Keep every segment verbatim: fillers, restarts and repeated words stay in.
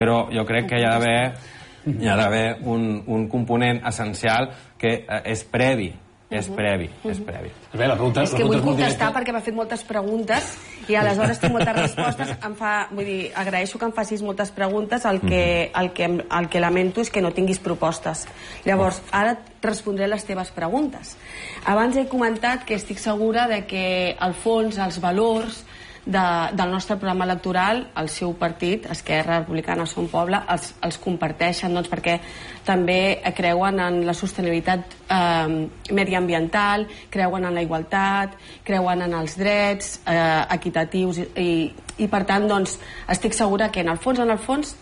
però jo crec que hi ha d'haver hi ha d'haver un, un component essencial que és previ. És previ, és previ. Bé, la pregunta, és que vull contestar perquè m'ha fet moltes preguntes i aleshores tinc moltes respostes. Em fa, vull dir, agraeixo que em facis moltes preguntes. El que, el que, el que lamento és que no tinguis propostes. Llavors, ara respondré les teves preguntes. Abans he comentat que estic segura de que el fons, els valors de, del nostre programa electoral, el seu partit, Esquerra Republicana Som Poble, els, els comparteixen, doncs, perquè també creuen en la sostenibilitat eh, mediambiental, creuen en la igualtat, creuen en els drets eh, equitatius i, i per tant doncs, estic segura que en el fons, en el fons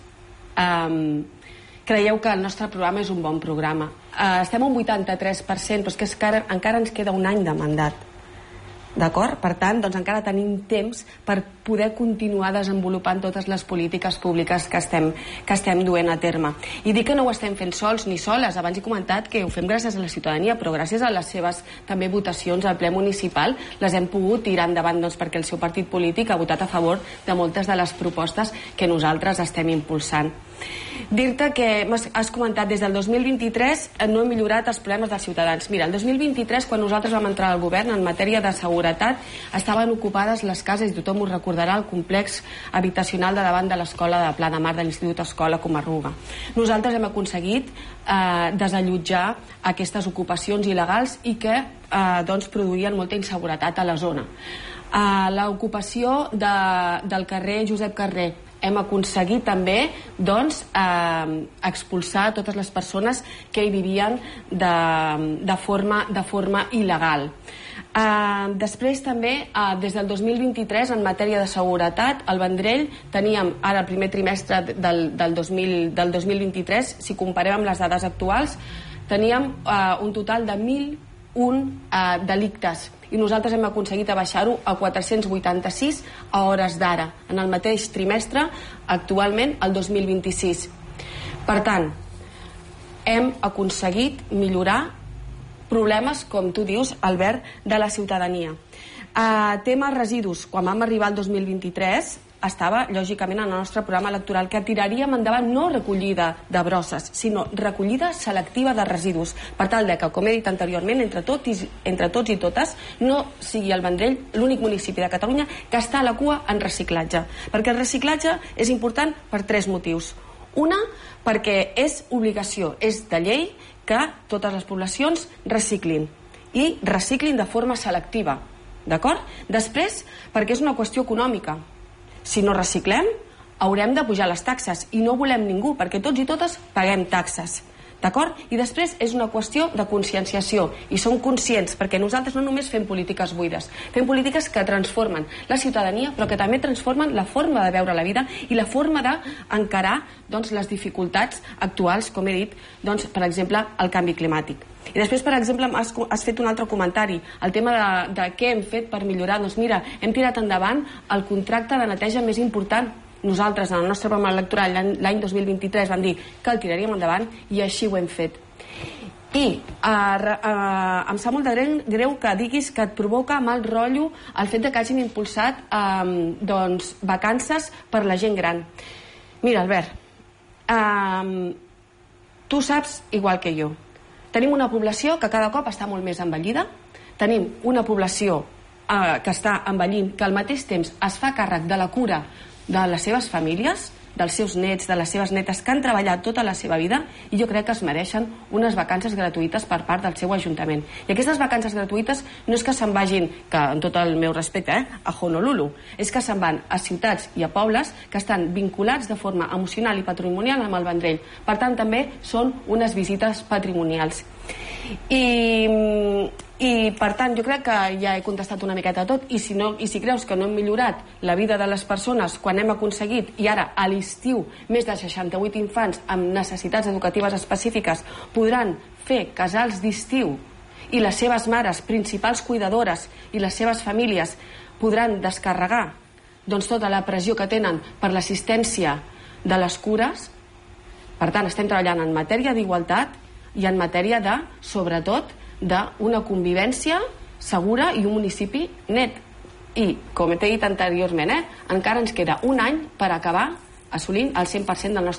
eh, creieu que el nostre programa és un bon programa. Eh, estem a un vuitanta-tres per cent, però és que encara, encara ens queda un any de mandat. D'acord? Per tant, doncs encara tenim temps per poder continuar desenvolupant totes les polítiques públiques que estem, que estem duent a terme. I dic que no ho estem fent sols ni soles. Abans he comentat que ho fem gràcies a la ciutadania, però gràcies a les seves també votacions al ple municipal les hem pogut tirar endavant, doncs, perquè el seu partit polític ha votat a favor de moltes de les propostes que nosaltres estem impulsant. Dir-te que has comentat des del dos mil vint-i-tres no he millorat els problemes dels ciutadans. Mira, el dos mil vint-i-tres, quan nosaltres vam entrar al govern en matèria de seguretat, estaven ocupades les cases, i tothom ho recordarà, el complex habitacional de davant de l'escola de Pla de Mar de l'Institut Escola Comarruga. Nosaltres hem aconseguit eh, desallotjar aquestes ocupacions il·legals i que eh, doncs, produïen molta inseguretat a la zona. Eh, l'ocupació de, del carrer Josep Carrer, hem aconseguit també doncs, eh, expulsar totes les persones que hi vivien de, de, forma, de forma il·legal. Eh, després també, eh, des del dos mil vint-i-tres, en matèria de seguretat, al Vendrell teníem, ara el primer trimestre del, del, dos mil, del dos mil vint-i-tres, si comparem amb les dades actuals, teníem eh, un total de mil un eh, delictes, i nosaltres hem aconseguit abaixar-ho a quatre-cents vuitanta-sis a hores d'ara, en el mateix trimestre, actualment, el dos mil vint-i-sis. Per tant, hem aconseguit millorar problemes, com tu dius, Albert, de la ciutadania. Uh, tema residus, quan vam arribar al dos mil vint-i-tres, estava, lògicament, en el nostre programa electoral, que tiraríem endavant no recollida de brosses, sinó recollida selectiva de residus, per tal de que, com he dit anteriorment, entre, tot i, entre tots i totes, no sigui el Vendrell l'únic municipi de Catalunya que està a la cua en reciclatge. Perquè el reciclatge és important per tres motius. Una, perquè és obligació, és de llei que totes les poblacions reciclin, i reciclin de forma selectiva. D'acord? Després, perquè és una qüestió econòmica. Si no reciclem, haurem de pujar les taxes, i no volem ningú, perquè tots i totes paguem taxes. D'acord? I després és una qüestió de conscienciació, i som conscients, perquè nosaltres no només fem polítiques buides, fem polítiques que transformen la ciutadania, però que també transformen la forma de veure la vida i la forma d'encarar doncs, les dificultats actuals, com he dit, doncs, per exemple, el canvi climàtic. I després, per exemple, has, has fet un altre comentari, el tema de, de què hem fet per millorar. Doncs mira, hem tirat endavant el contracte de neteja més important. Nosaltres, en el nostre programa electoral, l'any dos mil vint-i-tres, vam dir que el tiraríem endavant, i així ho hem fet. I uh, uh, em sap molt de greu, greu que diguis que et provoca mal rotllo el fet de que hagin impulsat um, doncs, vacances per la gent gran. Mira, Albert, um, tu saps, igual que jo, tenim una població que cada cop està molt més envellida, tenim una població uh, que està envellint, que al mateix temps es fa càrrec de la cura de les seves famílies, dels seus nets, de les seves netes, que han treballat tota la seva vida, i jo crec que es mereixen unes vacances gratuïtes per part del seu ajuntament. I aquestes vacances gratuïtes no és que se'n vagin, que amb tot el meu respecte, eh, a Honolulu, és que se'n van a ciutats i a pobles que estan vinculats de forma emocional i patrimonial amb el Vendrell. Per tant, també són unes visites patrimonials. I, i per tant, jo crec que ja he contestat una miqueta tot, i si, no, i si creus que no hem millorat la vida de les persones quan hem aconseguit, i ara a l'estiu més de seixanta-vuit infants amb necessitats educatives específiques podran fer casals d'estiu, i les seves mares, principals cuidadores, i les seves famílies podran descarregar doncs, tota la pressió que tenen per l'assistència de les cures. Per tant, estem treballant en matèria d'igualtat i en matèria de, sobretot, d'una convivència segura i un municipi net. I, com t'he dit anteriorment, eh, encara ens queda un any per acabar assolint el cent per cent del nostre